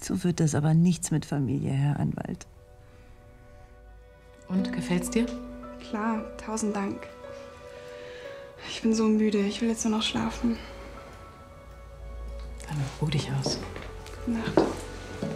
So wird das aber nichts mit Familie, Herr Anwalt. Und, gefällt's dir? Klar, 1000 Dank. Ich bin so müde, ich will jetzt nur noch schlafen. Dann ruh dich aus. Gute Nacht.